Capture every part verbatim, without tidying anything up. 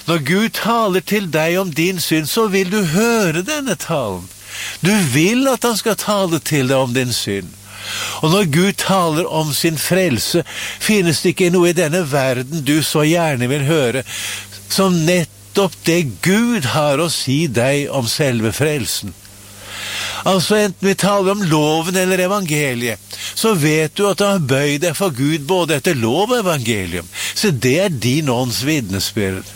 Når Gud taler til deg om din synd, så vil du høre denne talen. Du vil at han skal tale til deg om din synd. Og når Gud taler om sin frelse, finnes det ikke noe i denne verden du så gjerne vil høre, som nettopp det Gud har å si deg om selve frelsen. Altså enten vi taler om loven eller evangeliet, så vet du at du har bøyd deg for Gud både etter lov og evangelium. Så det er din ånds vitnesbyrd.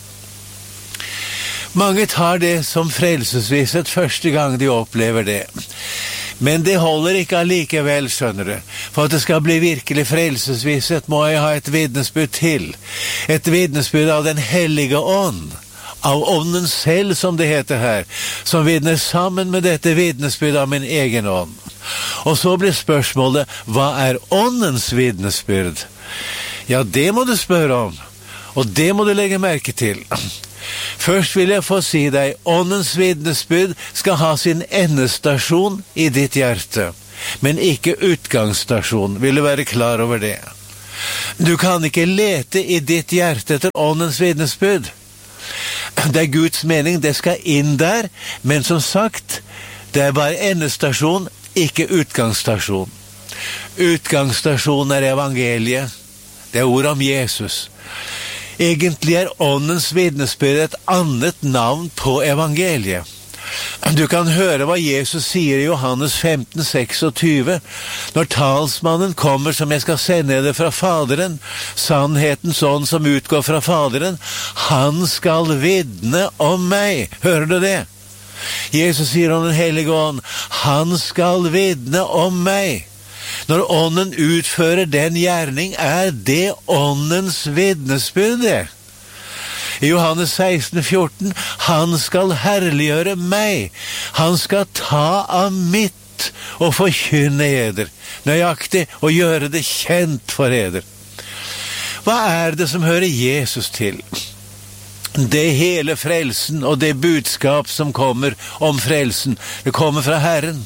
Mange tar det som frelsesvisshet første gang de opplever det. Men det holder ikke allikevel, skjønner du. For at det skal bli virkelig frelsesvisshet, må jeg ha et vitnesbyrd til. Et vitnesbyrd av den hellige ånd. Av ånden selv, som det heter her, som vitner sammen med dette vitnesbyrd av min egen ånd. Og så blir spørsmålet, hva er åndens vitnesbyrd? Ja, det må du spørre om, og det må du legge merke til. Først vil jeg få si deg, åndens vitnesbyrd skal ha sin endestasjon i ditt hjerte, men ikke utgangsstasjon. Vil du være klar over det? Du kan ikke lete i ditt hjerte etter åndens vitnesbyrd. Det er Guds mening, det skal inn der, men som sagt, det er bare endestasjon, ikke utgangsstasjon. Utgangsstasjon er evangeliet. Det er ord om Jesus. Egentlig er åndens vitnesbyrd et annet navn på evangeliet. Du kan høre hva Jesus sier i Johannes femten seksogtyve. Når talsmannen kommer som jeg skal sende det fra Faderen, sannhetens ånd som utgår fra Faderen, han skal vitne om meg. Hører du det? Jesus sier om den hellige ånd, han skal vitne om meg. Når ånden utfører den gjerning, er det åndens vitnesbyrd det. I Johannes seksten fjorten, han skal herliggjøre meg. Han skal ta av mitt og forkynne eder. Nøyaktig og gjøre det kjent for eder. Hva er det som hører Jesus til? Det hele frelsen og det budskap som kommer om frelsen, det kommer fra Herren.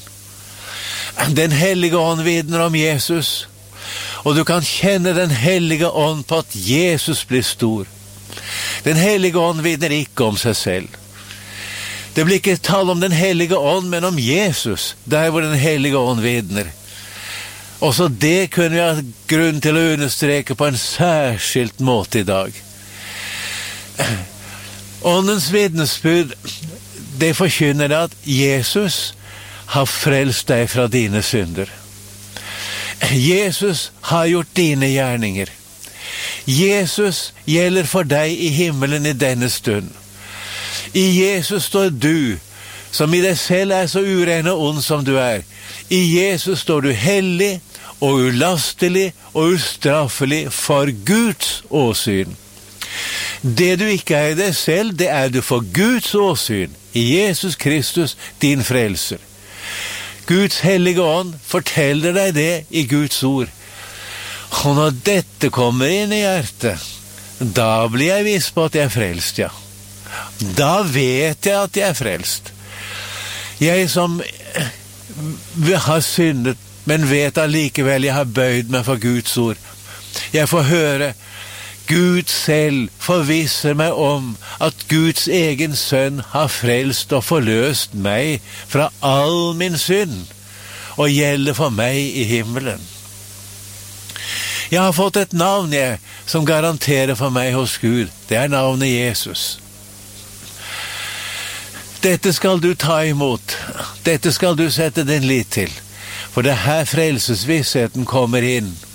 Den hellige ånd vitner om Jesus, og du kan kjenne den hellige ånd på at Jesus blir stor. Den hellige ånd vitner ikke om seg selv. Det blir ikke tale om den hellige ånd, men om Jesus, der hvor den hellige ånd vitner. Også det kunne vi ha grunn til å understreke på en særskilt måte i dag. Åndens vitnesbyrd, det forkynner at Jesus har frelst deg fra dine synder. Jesus har gjort dine gjerninger. Jesus gjelder for deg i himmelen i denne stund. I Jesus står du, som i deg selv er så uren og ond som du er. I Jesus står du hellig og ulastelig og ustraffelig for Guds åsyn. Det du ikke er i deg selv, det er du for Guds åsyn, i Jesus Kristus, din frelser. Guds hellige ånd forteller deg det i Guds ord. Og når dette kommer inn i hjertet, da blir jeg viss på at jeg er frelst, ja. Da vet jeg at jeg er frelst. Jeg som har syndet, men vet allikevel jeg har bøyd meg for Guds ord. Jeg får høre Gud selv forvisser meg om at Guds egen sønn har frelst og forløst meg fra all min synd, og gjelder for meg i himmelen. Jeg har fått et navn, jeg, som garanterer for meg hos Gud. Det er navnet Jesus. Dette skal du ta imot. Dette skal du sette din lit til. For det er her frelsesvissheten kommer inn.